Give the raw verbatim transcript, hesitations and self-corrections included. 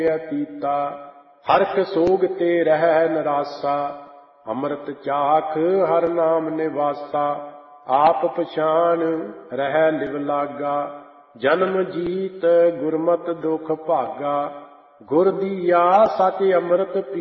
ਅਤੀਤਾ। ਹਰਖ ਸੋਗ ਤੇ ਰਹਿ ਨਿਰਾਸਾ, ਅੰਮ੍ਰਿਤ ਚਾਖ ਹਰ ਨਾਮ ਨਿਵਾਸਾ। ਆਪ ਪਛਾਣ ਰਹਿ ਲਿਵ ਲਾਗਾ, ਜਨਮ ਜੀਤ ਗੁਰਮਤਿ ਦੁਖ ਭਾਗਾ। ਗੁਰ ਦੀਆ ਸਚ ਅੰਮ੍ਰਿਤ ਪੀ